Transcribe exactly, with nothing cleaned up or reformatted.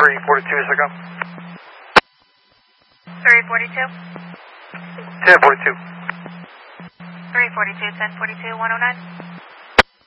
three forty-two, Cisco. three forty-two? ten forty-two. three forty-two, ten forty-two, one oh nine.